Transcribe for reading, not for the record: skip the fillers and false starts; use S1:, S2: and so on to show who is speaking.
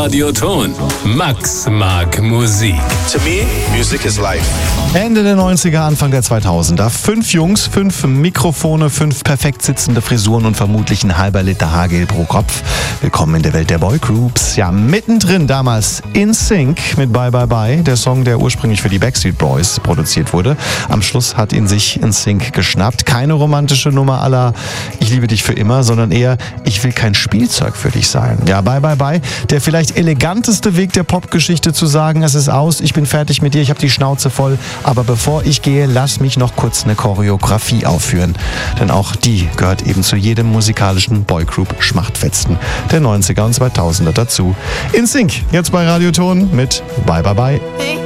S1: Radioton. Max mag Musik.
S2: To me, music is life.
S3: Ende der 90er, Anfang der 2000er. 5 Jungs, 5 Mikrofone, 5 perfekt sitzende Frisuren und vermutlich ein halber Liter Haargel pro Kopf. Willkommen in der Welt der Boygroups. Ja, mittendrin damals NSYNC mit Bye Bye Bye, der Song, der ursprünglich für die Backstreet Boys produziert wurde. Am Schluss hat ihn sich NSYNC geschnappt. Keine romantische Nummer à la Ich liebe dich für immer, sondern eher Ich will kein Spielzeug für dich sein. Ja, Bye Bye Bye, der vielleicht eleganteste Weg der Popgeschichte zu sagen, es ist aus, ich bin fertig mit dir, ich habe die Schnauze voll. Aber bevor ich gehe, lass mich noch kurz eine Choreografie aufführen. Denn auch die gehört eben zu jedem musikalischen Boygroup-Schmachtfetzen der 90er und 2000er dazu. NSYNC, jetzt bei Radioton mit Bye Bye Bye.